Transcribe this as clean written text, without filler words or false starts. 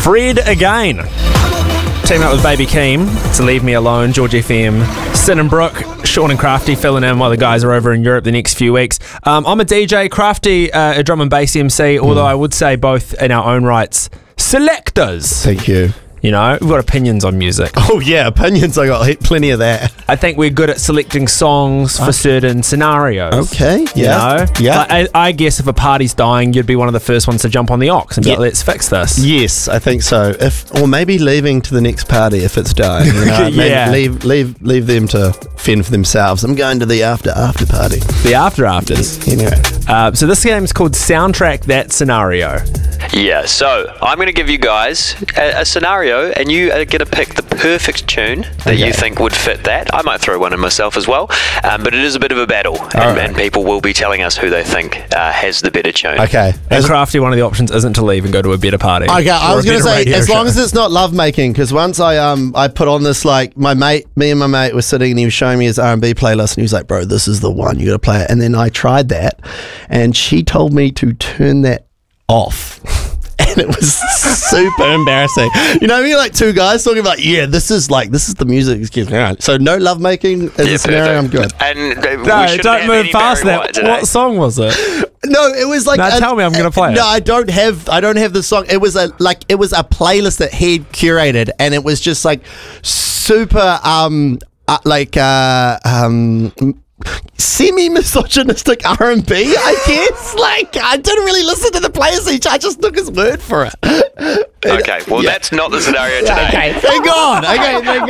Fred again. Team up with Baby Keem to Leave Me Alone, George FM, Sin and Brooke, Sean and Crafty filling in while the guys are over in Europe the next few weeks. I'm a DJ, Crafty a drum and bass MC, although I would say both in our own rights, selectors. Thank you. You know, we've got opinions on music. Oh yeah, opinions. I got plenty of that. I think we're good at selecting songs for certain scenarios. Okay, yeah. You know? Yeah. Like, I guess if a party's dying, you'd be one of the first ones to jump on the aux and be like, let's fix this. Yes, I think so. Or maybe leaving to the next party if it's dying. You know? Yeah. Leave them to fend for themselves. I'm going to the after party. The afters. Anyway. So this game's called Soundtrack That Scenario. Yeah, so I'm going to give you guys a scenario, and you are going to pick the perfect tune that you think would fit that. I might throw one in myself as well, but it is a bit of a battle, and people will be telling us who they think has the better tune. Okay. And Crafty, one of the options isn't to leave and go to a better party. Okay, I was going to say, as long show. as it's not lovemaking, because once I put on this, like, me and my mate were sitting and he was showing me his R&B playlist and he was like, bro, this is the one, you got to play it. And then I tried that and she told me to turn that off. And it was super embarrassing. You know, you're like two guys talking about, this is the music. Excuse me. All right. So no lovemaking is a scenario. I'm good. And no, don't move past that. What song was it? No, it was like. Now tell me, I'm going to play it. No, I don't have the song. It was a playlist that he'd curated, and it was just like super semi-misogynistic R&B, I guess. Like, I didn't really listen to the playlist. I just took his word for it. Okay, well, that's not the scenario today. Okay, thank God. Okay, thank God.